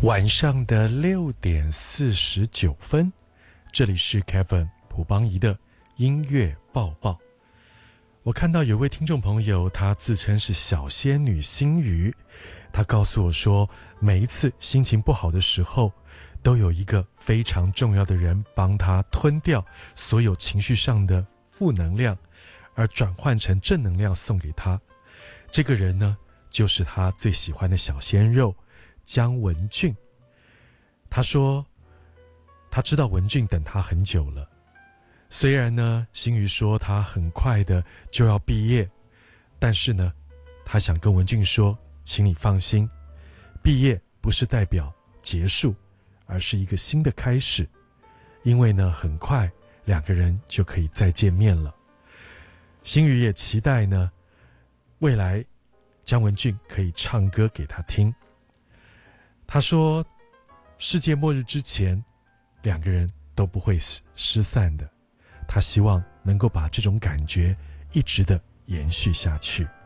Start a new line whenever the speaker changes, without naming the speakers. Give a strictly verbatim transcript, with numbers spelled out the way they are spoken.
晚上的六点四十九分，这里是 Kevin 蒲邦仪的音乐报报。我看到有位听众朋友，他自称是小仙女星瑜，他告诉我说，每一次心情不好的时候，都有一个非常重要的人帮他吞掉所有情绪上的负能量，而转换成正能量送给他。这个人呢，就是他最喜欢的小鲜肉姜文俊。他说他知道文俊等他很久了，虽然呢星瑜说他很快的就要毕业，但是呢他想跟文俊说，请你放心，毕业不是代表结束，而是一个新的开始，因为呢很快两个人就可以再见面了。星瑜也期待呢未来姜文俊可以唱歌给他听。他说世界末日之前两个人都不会失散的，他希望能够把这种感觉一直的延续下去。